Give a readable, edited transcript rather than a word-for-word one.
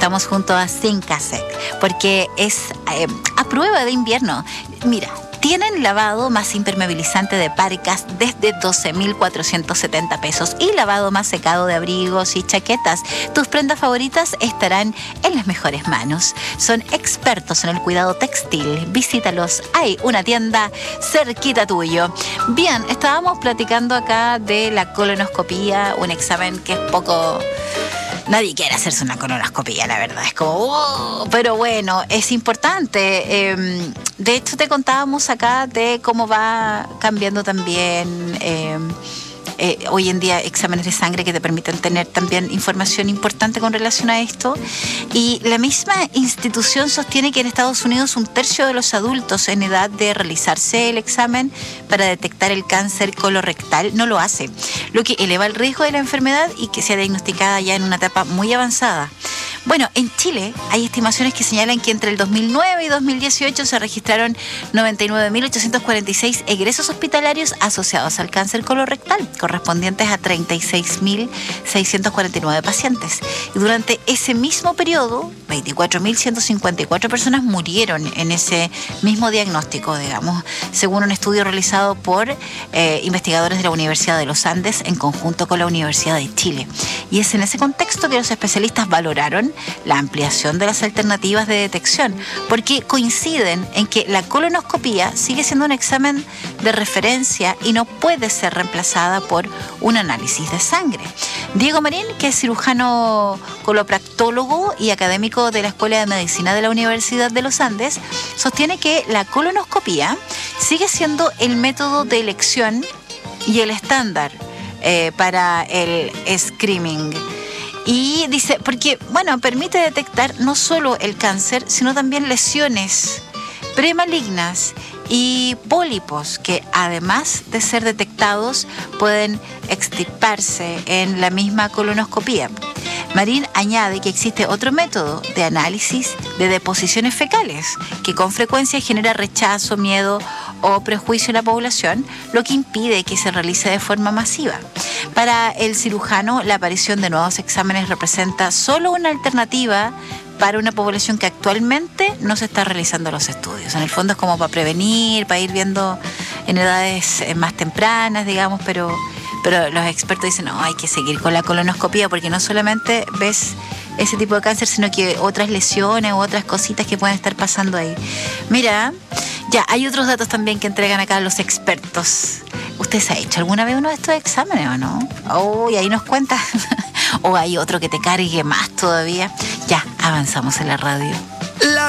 estamos junto a Zincasec, porque es a prueba de invierno. Mira, tienen lavado más impermeabilizante de parcas desde 12.470 pesos y lavado más secado de abrigos y chaquetas. Tus prendas favoritas estarán en las mejores manos. Son expertos en el cuidado textil. Visítalos. Hay una tienda cerquita tuyo. Bien, estábamos platicando acá de la colonoscopía, un examen que es poco... Nadie quiere hacerse una colonoscopía, la verdad. Es como, pero bueno, es importante. De hecho, te contábamos acá de cómo va cambiando también hoy en día exámenes de sangre que te permiten tener también información importante con relación a esto. Y la misma institución sostiene que en Estados Unidos 1/3 de los adultos en edad de realizarse el examen para detectar el cáncer colorectal no lo hace, lo que eleva el riesgo de la enfermedad y que sea diagnosticada ya en una etapa muy avanzada. Bueno, en Chile hay estimaciones que señalan que entre el 2009 y 2018 se registraron 99.846 egresos hospitalarios asociados al cáncer colorectal, correspondientes a 36.649 pacientes. Y durante ese mismo periodo, 24.154 personas murieron en ese mismo diagnóstico, digamos, según un estudio realizado por investigadores de la Universidad de los Andes en conjunto con la Universidad de Chile. Y es en ese contexto que los especialistas valoraron la ampliación de las alternativas de detección, porque coinciden en que la colonoscopía sigue siendo un examen de referencia y no puede ser reemplazada por un análisis de sangre. Diego Marín, que es cirujano colopractólogo y académico de la Escuela de Medicina de la Universidad de los Andes, sostiene que la colonoscopía sigue siendo el método de elección y el estándar para el screening. Y dice, porque, bueno, permite detectar no solo el cáncer, sino también lesiones premalignas y pólipos que, además de ser detectados, pueden extirparse en la misma colonoscopía. Marín añade que existe otro método de análisis de deposiciones fecales que con frecuencia genera rechazo, miedo o prejuicio en la población, lo que impide que se realice de forma masiva. Para el cirujano, la aparición de nuevos exámenes representa solo una alternativa para una población que actualmente no se está realizando los estudios. En el fondo es como para prevenir, para ir viendo en edades más tempranas, digamos, pero los expertos dicen, no, hay que seguir con la colonoscopía porque no solamente ves ese tipo de cáncer, sino que otras lesiones u otras cositas que pueden estar pasando ahí. Mira, ya hay otros datos también que entregan acá los expertos. ¿Usted se ha hecho alguna vez uno de estos exámenes o no? Y ahí nos cuenta. ¿O hay otro que te cargue más todavía? Ya, avanzamos en la radio.